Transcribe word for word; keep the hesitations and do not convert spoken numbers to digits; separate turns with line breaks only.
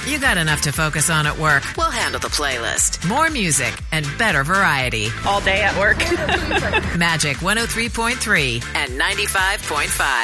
You got enough to focus on at work. We'll handle the playlist. More music and better variety.
All day at work.
Magic one oh three point three and ninety-five point five.